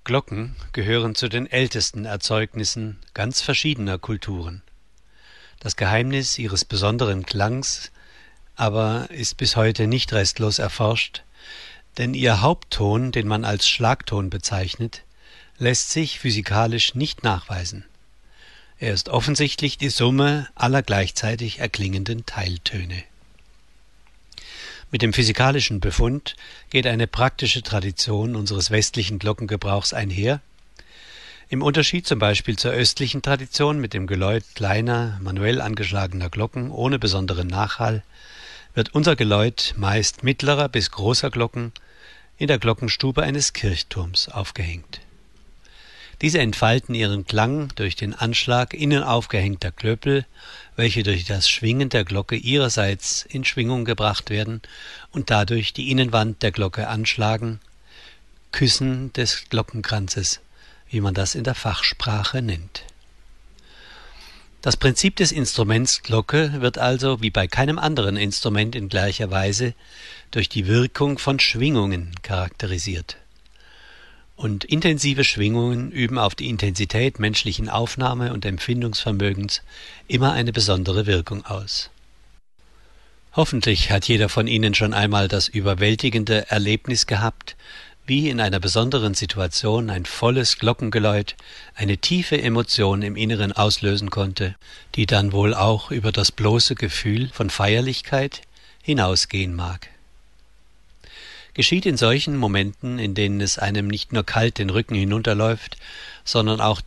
Glocken gehören zu den ältesten Erzeugnissen ganz verschiedener Kulturen. Das Geheimnis ihres besonderen Klangs aber ist bis heute nicht restlos erforscht, denn ihr Hauptton, den man als Schlagton bezeichnet, lässt sich physikalisch nicht nachweisen. Er ist offensichtlich die Summe aller gleichzeitig erklingenden Teiltöne. Mit dem physikalischen Befund geht eine praktische Tradition unseres westlichen Glockengebrauchs einher. Im Unterschied zum Beispiel zur östlichen Tradition mit dem Geläut kleiner, manuell angeschlagener Glocken ohne besonderen Nachhall, wird unser Geläut meist mittlerer bis großer Glocken in der Glockenstube eines Kirchturms aufgehängt. Diese entfalten ihren Klang durch den Anschlag innen aufgehängter Klöppel, welche durch das Schwingen der Glocke ihrerseits in Schwingung gebracht werden und dadurch die Innenwand der Glocke anschlagen, Küssen des Glockenkranzes, wie man das in der Fachsprache nennt. Das Prinzip des Instruments Glocke wird also wie bei keinem anderen Instrument in gleicher Weise durch die Wirkung von Schwingungen charakterisiert. Und intensive Schwingungen üben auf die Intensität menschlichen Aufnahme- und Empfindungsvermögens immer eine besondere Wirkung aus. Hoffentlich hat jeder von Ihnen schon einmal das überwältigende Erlebnis gehabt, wie in einer besonderen Situation ein volles Glockengeläut eine tiefe Emotion im Inneren auslösen konnte, die dann wohl auch über das bloße Gefühl von Feierlichkeit hinausgehen mag. Geschieht in solchen Momenten, in denen es einem nicht nur kalt den Rücken hinunterläuft, sondern auch